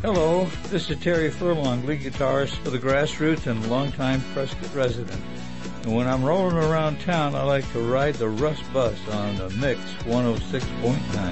Hello, this is Terry Furlong, lead guitarist for the Grassroots and longtime Prescott resident. And when I'm rolling around town, I like to ride the Russ Bus on the Mix 106.9.